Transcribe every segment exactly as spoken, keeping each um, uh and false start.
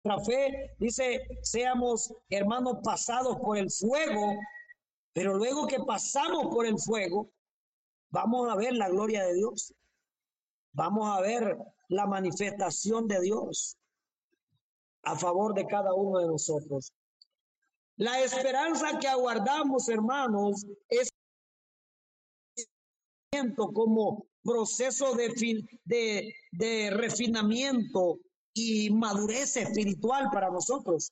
nuestra fe, dice, seamos, hermanos, pasados por el fuego, pero luego que pasamos por el fuego, vamos a ver la gloria de Dios. Vamos a ver la manifestación de Dios a favor de cada uno de nosotros. La esperanza que aguardamos, hermanos, es como proceso de, de, de refinamiento y madurez espiritual para nosotros.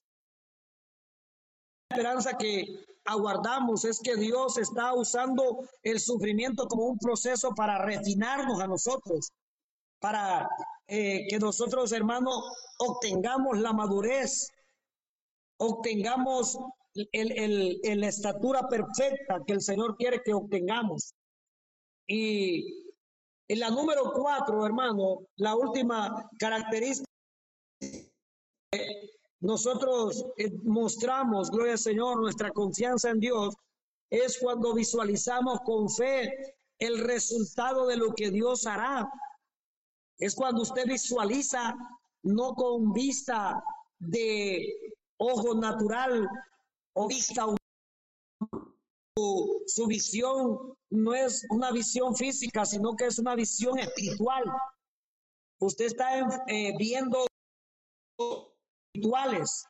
La esperanza que aguardamos es que Dios está usando el sufrimiento como un proceso para refinarnos a nosotros, para eh, que nosotros, hermanos, obtengamos la madurez, obtengamos el, el, el, la estatura perfecta que el Señor quiere que obtengamos. Y en la número cuatro, hermano, la última característica que nosotros eh, mostramos, gloria al Señor, nuestra confianza en Dios, es cuando visualizamos con fe el resultado de lo que Dios hará. Es cuando usted visualiza, no con vista de ojo natural o vista humana. Su, su visión no es una visión física, sino que es una visión espiritual. Usted está eh, viendo espirituales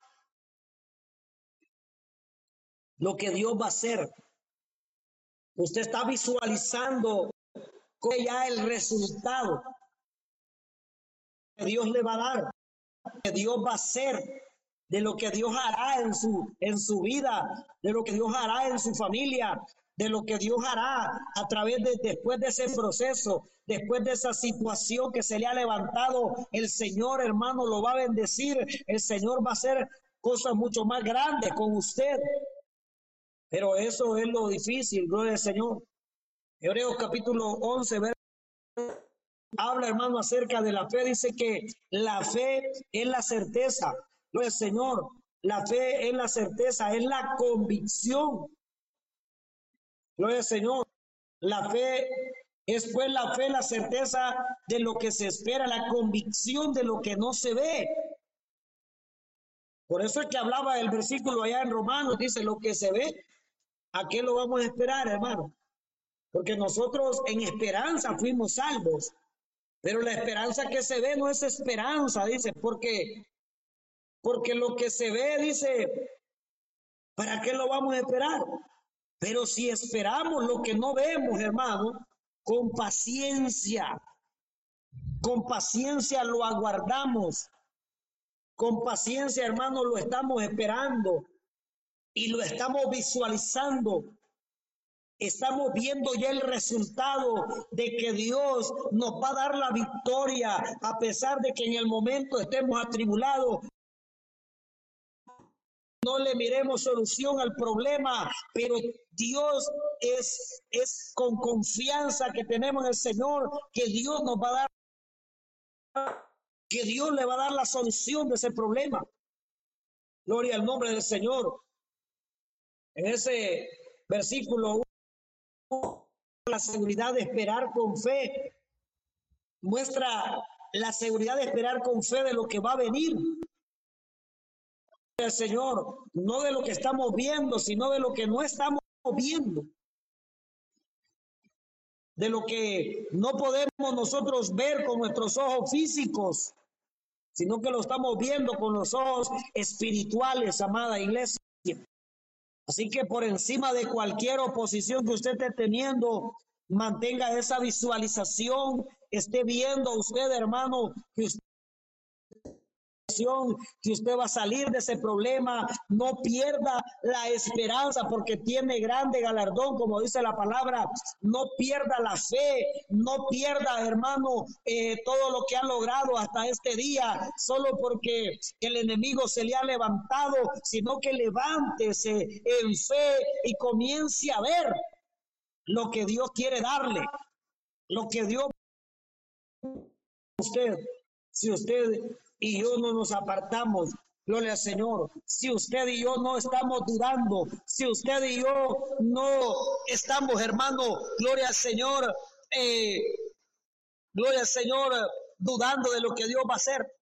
lo que Dios va a hacer. Usted está visualizando ya el resultado que Dios le va a dar, que Dios va a hacer, de lo que Dios hará en su, en su vida, de lo que Dios hará en su familia, de lo que Dios hará a través de, después de ese proceso, después de esa situación que se le ha levantado, el Señor, hermano, lo va a bendecir, el Señor va a hacer cosas mucho más grandes con usted. Pero eso es lo difícil, gloria al Señor. Hebreos capítulo once, habla, hermano, acerca de la fe. Dice que la fe es la certeza. Gloria al Señor. La fe es la certeza, es la convicción. Gloria al Señor. La fe es pues la fe, la certeza de lo que se espera, la convicción de lo que no se ve. Por eso es que hablaba el versículo allá en Romanos, dice, lo que se ve, ¿a qué lo vamos a esperar, hermano? Porque nosotros en esperanza fuimos salvos, pero la esperanza que se ve no es esperanza, dice, porque, porque lo que se ve, dice, ¿para qué lo vamos a esperar? Pero si esperamos lo que no vemos, hermano, con paciencia, con paciencia lo aguardamos, con paciencia, hermano, lo estamos esperando y lo estamos visualizando. Estamos viendo ya el resultado de que Dios nos va a dar la victoria a pesar de que en el momento estemos atribulados. No le miremos solución al problema, pero Dios es, es con confianza que tenemos en el Señor, que Dios nos va a dar, que Dios le va a dar la solución de ese problema. Gloria al nombre del Señor. En ese versículo, la seguridad de esperar con fe, muestra la seguridad de esperar con fe de lo que va a venir. El Señor, no de lo que estamos viendo, sino de lo que no estamos viendo, de lo que no podemos nosotros ver con nuestros ojos físicos, sino que lo estamos viendo con los ojos espirituales, amada iglesia. Así que por encima de cualquier oposición que usted esté teniendo, mantenga esa visualización, esté viendo a usted, hermano, que usted que usted va a salir de ese problema. No pierda la esperanza porque tiene grande galardón, como dice la palabra. No pierda la fe, no pierda, hermano, eh, todo lo que ha logrado hasta este día solo porque el enemigo se le ha levantado, sino que levántese en fe y comience a ver lo que Dios quiere darle, lo que Dios usted, si usted y yo no nos apartamos, gloria al Señor, si usted y yo no estamos dudando, si usted y yo no estamos, hermano, gloria al Señor, eh, gloria al Señor, dudando de lo que Dios va a hacer,